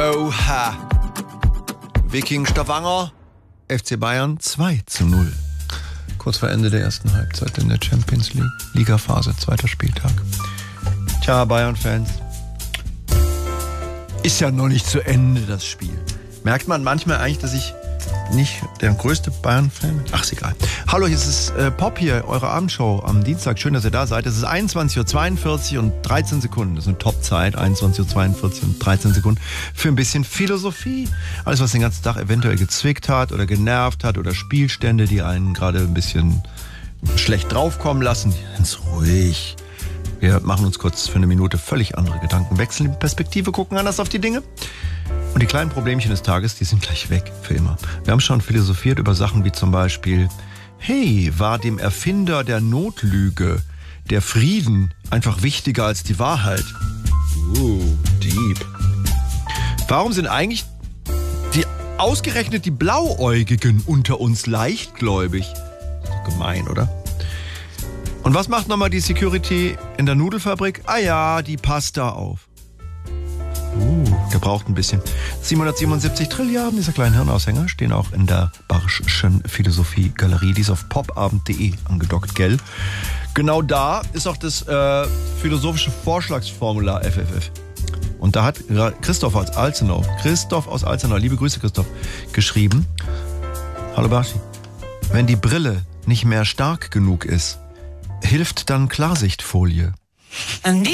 Oha. Wiking Stavanger, FC Bayern 2:0. Kurz vor Ende der ersten Halbzeit in der Champions League. Ligaphase, 2. Spieltag. Tja, Bayern-Fans. Ist ja noch nicht zu Ende, das Spiel. Merkt man manchmal eigentlich, dass ich nicht der größte Bayern-Fan bin? Ach, ist egal. Hallo, hier ist es Pop hier, eure Abendshow am Dienstag. Schön, dass ihr da seid. Es ist 21:42 und 13 Sekunden. Das ist eine Top-Zeit, 21:42 und 13 Sekunden für ein bisschen Philosophie. Alles, was den ganzen Tag eventuell gezwickt hat oder genervt hat oder Spielstände, die einen gerade ein bisschen schlecht draufkommen lassen. Ganz ruhig. Wir machen uns kurz für eine Minute völlig andere Gedanken, wechseln die Perspektive, gucken anders auf die Dinge. Und die kleinen Problemchen des Tages, die sind gleich weg für immer. Wir haben schon philosophiert über Sachen wie zum Beispiel, hey, war dem Erfinder der Notlüge der Frieden einfach wichtiger als die Wahrheit? Deep. Warum sind eigentlich ausgerechnet die Blauäugigen unter uns leichtgläubig? Gemein, oder? Und was macht nochmal die Security in der Nudelfabrik? Ah ja, die passt da auf. Der braucht ein bisschen. 777 Trilliarden dieser kleinen Hirnaushänger stehen auch in der Barsch'schen Philosophie-Galerie. Die ist auf popabend.de angedockt, gell? Genau da ist auch das philosophische Vorschlagsformular FFF. Und da hat Christoph aus Alzenau, liebe Grüße Christoph, geschrieben: Hallo Barschi, wenn die Brille nicht mehr stark genug ist, hilft dann Klarsichtfolie.